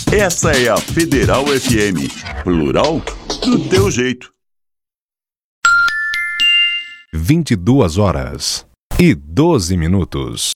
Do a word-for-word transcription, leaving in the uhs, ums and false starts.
Essa é a Federal F M, plural do teu jeito. vinte e duas horas e doze minutos.